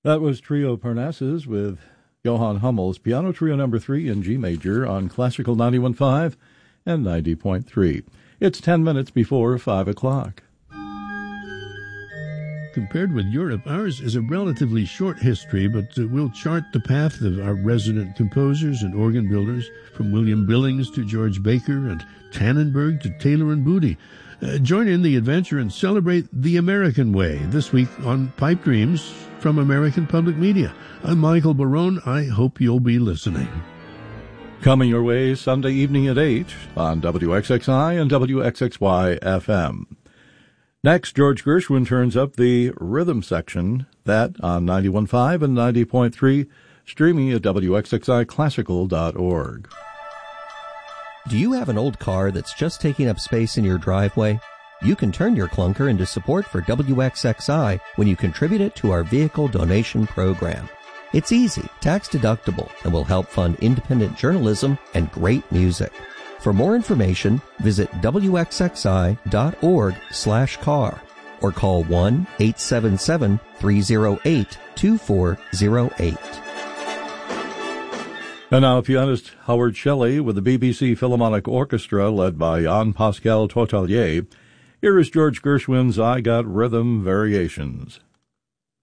That was Trio Parnassus with Johann Hummel's Piano Trio No. 3 in G major on Classical 91.5 and 90.3. It's 10 minutes before 5 o'clock. Compared with Europe, ours is a relatively short history, but we'll chart the path of our resident composers and organ builders, from William Billings to George Baker and Tannenberg to Taylor and Booty. Join in the adventure and celebrate the American way this week on Pipe Dreams from American Public Media. I'm Michael Barone. I hope you'll be listening. Coming your way Sunday evening at 8 on WXXI and WXXY FM. Next, George Gershwin turns up the rhythm section, that on 91.5 and 90.3, streaming at WXXIClassical.org. Do you have an old car that's just taking up space in your driveway? You can turn your clunker into support for WXXI when you contribute it to our vehicle donation program. It's easy, tax-deductible, and will help fund independent journalism and great music. For more information, visit WXXI.org/car or call 1-877-308-2408. And now pianist Howard Shelley with the BBC Philharmonic Orchestra led by Jean-Pascal Tortelier. Here is George Gershwin's I Got Rhythm Variations.